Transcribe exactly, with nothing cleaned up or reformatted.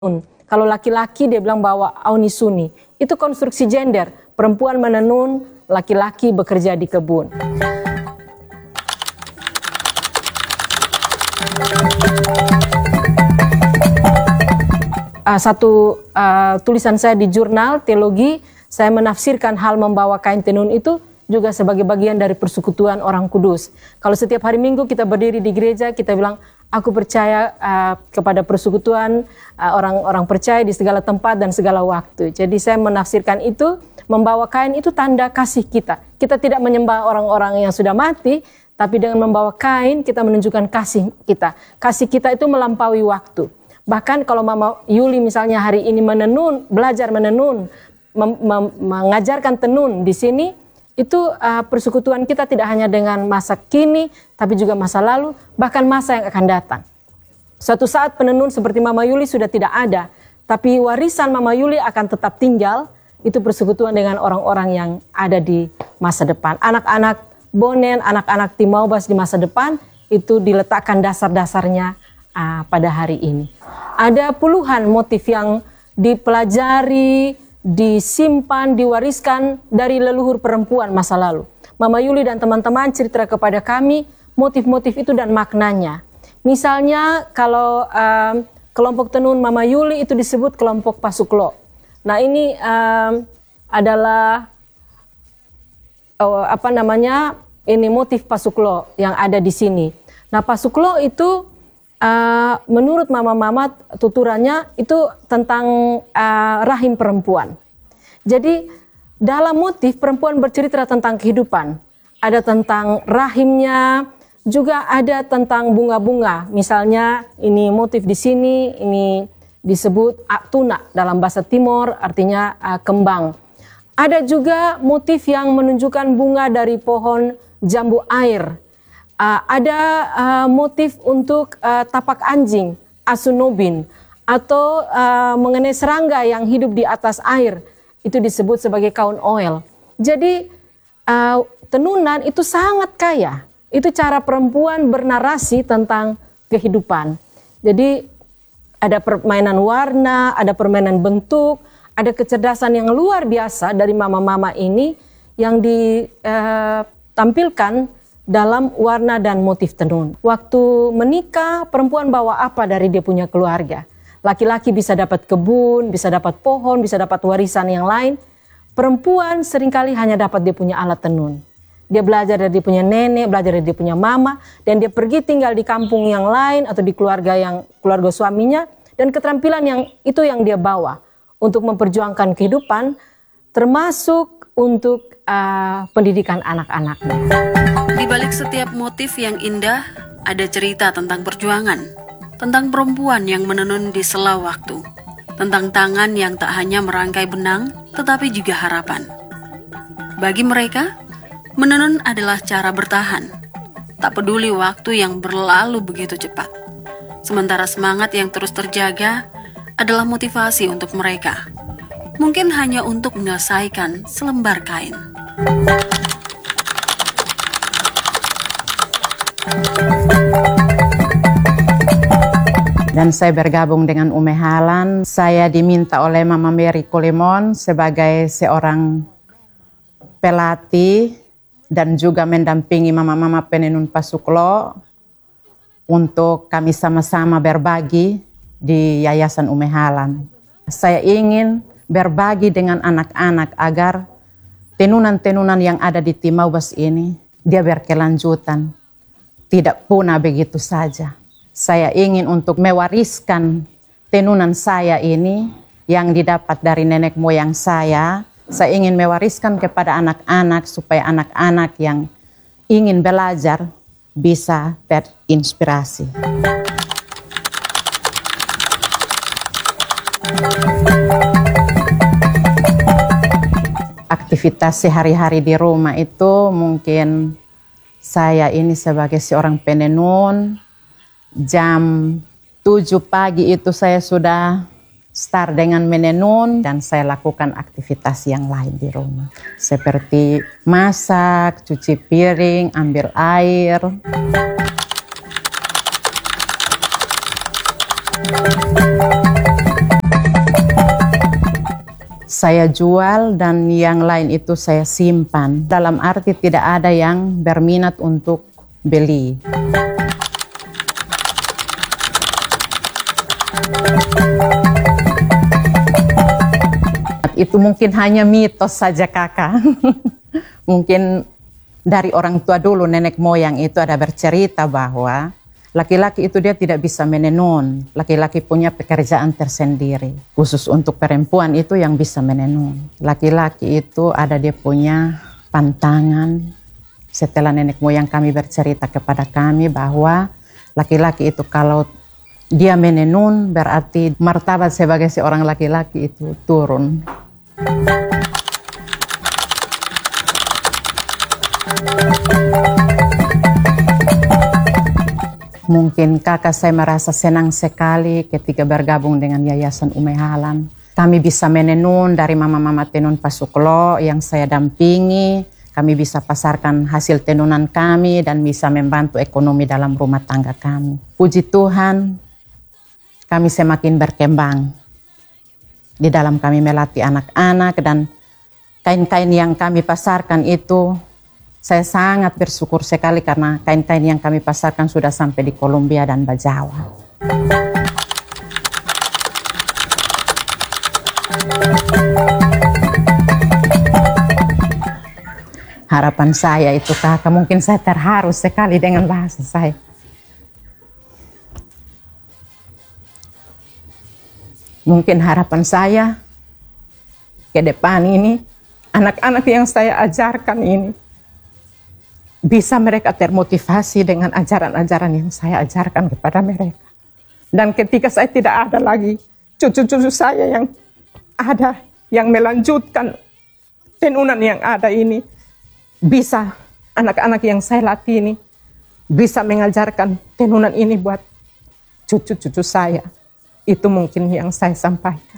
Kalau laki-laki dia bilang bahwa aunisuni, itu konstruksi gender, perempuan menenun, laki-laki bekerja di kebun. Uh, satu uh, tulisan saya di jurnal teologi, saya menafsirkan hal membawa kain tenun itu juga sebagai bagian dari persekutuan orang kudus. Kalau setiap hari Minggu kita berdiri di gereja, kita bilang, aku percaya uh, kepada persekutuan orang-orang uh, percaya di segala tempat dan segala waktu. Jadi saya menafsirkan itu, membawa kain itu tanda kasih kita. Kita tidak menyembah orang-orang yang sudah mati, tapi dengan membawa kain kita menunjukkan kasih kita. Kasih kita itu melampaui waktu. Bahkan kalau Mama Yuli misalnya hari ini menenun, belajar menenun, mem- mem- mengajarkan tenun di sini, itu uh, persekutuan kita tidak hanya dengan masa kini, tapi juga masa lalu, bahkan masa yang akan datang. Suatu saat penenun seperti Mama Yuli sudah tidak ada, tapi warisan Mama Yuli akan tetap tinggal, itu persekutuan dengan orang-orang yang ada di masa depan. Anak-anak Bonen, anak-anak Timaubas di masa depan, itu diletakkan dasar-dasarnya uh, pada hari ini. Ada puluhan motif yang dipelajari, disimpan, diwariskan dari leluhur perempuan masa lalu. Mama Yuli dan teman-teman cerita kepada kami motif-motif itu dan maknanya. Misalnya kalau um, kelompok tenun Mama Yuli itu disebut kelompok Pasuklo. Nah ini um, adalah uh, apa namanya ini motif Pasuklo yang ada di sini. Nah Pasuklo itu Uh, menurut mama-mama tuturannya itu tentang uh, rahim perempuan. Jadi dalam motif perempuan bercerita tentang kehidupan. Ada tentang rahimnya, juga ada tentang bunga-bunga. Misalnya ini motif di sini, ini disebut tuna dalam bahasa Timor, artinya uh, kembang. Ada juga motif yang menunjukkan bunga dari pohon jambu air. Uh, ada uh, motif untuk uh, tapak anjing, asunobin, atau uh, mengenai serangga yang hidup di atas air, itu disebut sebagai kaun oel. Jadi uh, tenunan itu sangat kaya, itu cara perempuan bernarasi tentang kehidupan. Jadi ada permainan warna, ada permainan bentuk, ada kecerdasan yang luar biasa dari mama-mama ini yang ditampilkan uh, dalam warna dan motif tenun. Waktu menikah, perempuan bawa apa dari dia punya keluarga? Laki-laki bisa dapat kebun, bisa dapat pohon, bisa dapat warisan yang lain. Perempuan seringkali hanya dapat dia punya alat tenun. Dia belajar dari dia punya nenek, belajar dari dia punya mama, dan dia pergi tinggal di kampung yang lain atau di keluarga yang keluarga suaminya, dan keterampilan yang itu yang dia bawa untuk memperjuangkan kehidupan, termasuk untuk uh, pendidikan anak-anaknya. Di balik setiap motif yang indah, ada cerita tentang perjuangan, tentang perempuan yang menenun di sela waktu, tentang tangan yang tak hanya merangkai benang, tetapi juga harapan. Bagi mereka, menenun adalah cara bertahan, tak peduli waktu yang berlalu begitu cepat. Sementara semangat yang terus terjaga adalah motivasi untuk mereka, mungkin hanya untuk menyelesaikan selembar kain. Dan saya bergabung dengan Ume Halan. Saya diminta oleh Mama Mary Kolemon sebagai seorang pelatih dan juga mendampingi mama-mama penenun Pasuklo untuk kami sama-sama berbagi di Yayasan Ume Halan. Saya ingin berbagi dengan anak-anak agar tenunan-tenunan yang ada di Timaubas ini dia berkelanjutan, tidak punah begitu saja. Saya ingin untuk mewariskan tenunan saya ini yang didapat dari nenek moyang saya. Saya ingin mewariskan kepada anak-anak supaya anak-anak yang ingin belajar bisa terinspirasi. Aktivitas sehari-hari di rumah itu mungkin saya ini sebagai seorang penenun, jam tujuh pagi itu saya sudah start dengan menenun dan saya lakukan aktivitas yang lain di rumah. Seperti masak, cuci piring, ambil air. saya jual dan yang lain itu saya simpan. Dalam arti tidak ada yang berminat untuk beli. Itu mungkin hanya mitos saja kakak. Mungkin dari orang tua dulu, nenek moyang itu ada bercerita bahwa laki-laki itu dia tidak bisa menenun. Laki-laki punya pekerjaan tersendiri. Khusus untuk perempuan itu yang bisa menenun. Laki-laki itu ada dia punya pantangan. Setelah nenek moyang kami bercerita kepada kami bahwa laki-laki itu kalau dia menenun berarti martabat sebagai seorang laki-laki itu turun. Mungkin kakak saya merasa senang sekali ketika bergabung dengan Yayasan Umehalan. Kami bisa menenun dari mama-mama tenun Pasuklo yang saya dampingi. Kami bisa pasarkan hasil tenunan kami dan bisa membantu ekonomi dalam rumah tangga kami. Puji Tuhan, kami semakin berkembang. Di dalam kami melatih anak-anak dan kain-kain yang kami pasarkan itu, saya sangat bersyukur sekali karena kain-kain yang kami pasarkan sudah sampai di Kolombia dan Bajawa. Harapan saya itu kakak, mungkin saya terharu sekali dengan bahasa saya. Mungkin harapan saya ke depan ini, anak-anak yang saya ajarkan ini, bisa mereka termotivasi dengan ajaran-ajaran yang saya ajarkan kepada mereka. Dan ketika saya tidak ada lagi, cucu-cucu saya yang ada, yang melanjutkan tenunan yang ada ini, bisa anak-anak yang saya latih ini, bisa mengajarkan tenunan ini buat cucu-cucu saya. Itu mungkin yang saya sampaikan.